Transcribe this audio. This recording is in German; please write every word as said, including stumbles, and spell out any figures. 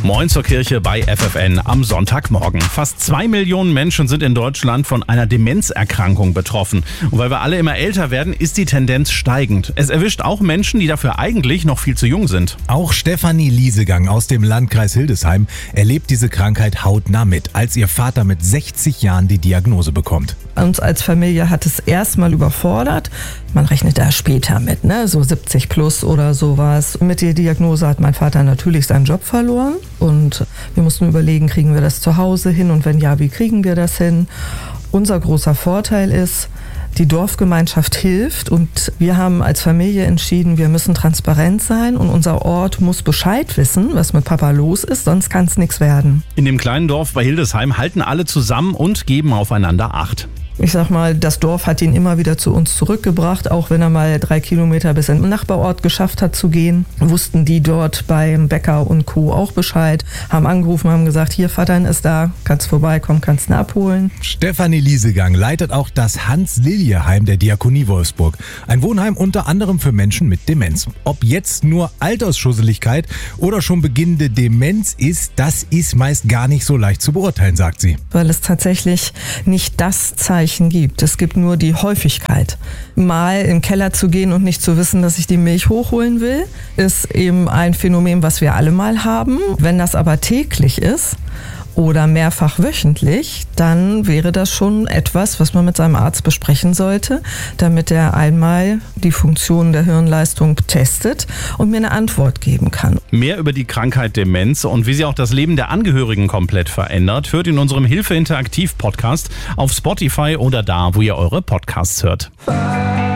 Moin zur Kirche bei F F N am Sonntagmorgen. Fast zwei Millionen Menschen sind in Deutschland von einer Demenzerkrankung betroffen. Und weil wir alle immer älter werden, ist die Tendenz steigend. Es erwischt auch Menschen, die dafür eigentlich noch viel zu jung sind. Auch Stefanie Liesegang aus dem Landkreis Hildesheim erlebt diese Krankheit hautnah mit, als ihr Vater mit sechzig Jahren die Diagnose bekommt. Uns als Familie hat es erstmal überfordert. Man rechnet da später mit, ne? So siebzig plus oder sowas. Mit der Diagnose hat mein Vater natürlich seinen Job verloren. Und wir mussten überlegen, kriegen wir das zu Hause hin und wenn ja, wie kriegen wir das hin? Unser großer Vorteil ist, die Dorfgemeinschaft hilft und wir haben als Familie entschieden, wir müssen transparent sein und unser Ort muss Bescheid wissen, was mit Papa los ist, sonst kann es nichts werden. In dem kleinen Dorf bei Hildesheim halten alle zusammen und geben aufeinander Acht. Ich sag mal, das Dorf hat ihn immer wieder zu uns zurückgebracht, auch wenn er mal drei Kilometer bis in den Nachbarort geschafft hat zu gehen. Wussten die dort beim Bäcker und Co. auch Bescheid, haben angerufen, haben gesagt, hier, Vater ist da, kannst vorbeikommen, kannst ihn abholen. Stefanie Liesegang leitet auch das Hans-Lilje-Heim der Diakonie Wolfsburg. Ein Wohnheim unter anderem für Menschen mit Demenz. Ob jetzt nur Altersschusseligkeit oder schon beginnende Demenz ist, das ist meist gar nicht so leicht zu beurteilen, sagt sie. Weil es tatsächlich nicht das Zeichen gibt. Es gibt nur die Häufigkeit. Mal im Keller zu gehen und nicht zu wissen, dass ich die Milch hochholen will, ist eben ein Phänomen, was wir alle mal haben. Wenn das aber täglich ist oder mehrfach wöchentlich, dann wäre das schon etwas, was man mit seinem Arzt besprechen sollte, damit er einmal die Funktion der Hirnleistung testet und mir eine Antwort geben kann. Mehr über die Krankheit Demenz und wie sie auch das Leben der Angehörigen komplett verändert, hört in unserem Hilfe Interaktiv Podcast auf Spotify oder da, wo ihr eure Podcasts hört.